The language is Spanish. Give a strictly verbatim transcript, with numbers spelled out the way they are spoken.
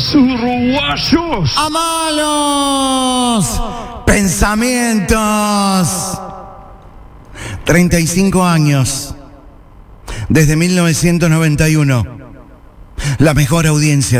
uruguayos. A malos pensamientos. treinta y cinco años. Desde mil novecientos noventa y uno. La mejor audiencia